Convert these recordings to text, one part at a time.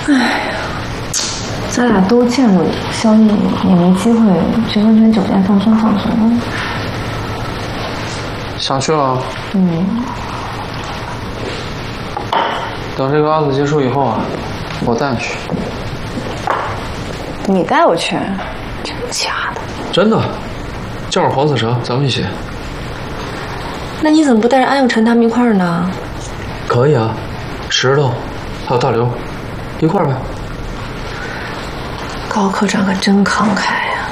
哎呀，咱俩都见了萧逸，也没机会去温泉酒店放松放松。 想去了？等这个案子结束以后啊，我带你去。 你带我去？真假的？ 真的，叫上黄子成，咱们一起。 那你怎么不带着安有辰他们一块儿呢？ 可以啊，石头还有大刘，一块儿呗。 高科长可真慷慨呀！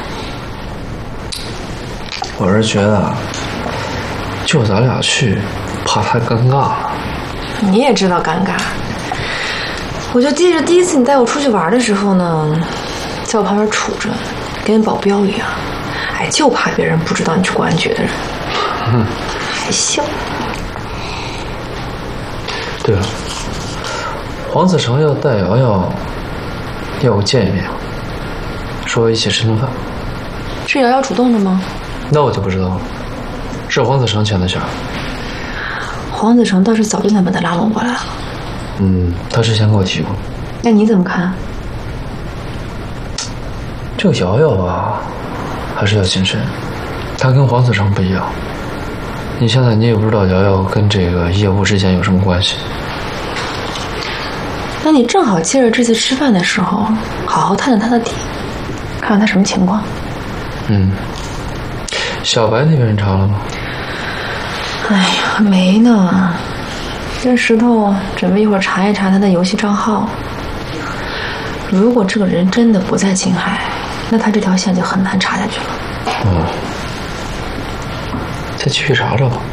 我是觉得，就咱俩去，怕太尴尬了。 你也知道尴尬。我就记着第一次你带我出去玩的时候呢，在我旁边杵着，跟保镖一样。哎，就怕别人不知道你是公安局的人。还笑。 对了，黄子成要带瑶瑶，要我见一面，说一起吃顿饭。 是瑶瑶主动的吗？ 那我就不知道了，是黄子成牵的线。 黄子成倒是早就想把他拉拢过来了。 他之前跟我提过。 那你怎么看？ 这个瑶瑶吧，还是要谨慎。她跟黄子成不一样。你现在你也不知道瑶瑶跟这个业务之间有什么关系。 那你正好借着这次吃饭的时候，好好探探他的底，看看他什么情况。 小白那边你查了吗？ 哎呀，没呢。这石头准备一会儿查一查他的游戏账号。如果这个人真的不在青海，那他这条线就很难查下去了。 再继续查查吧。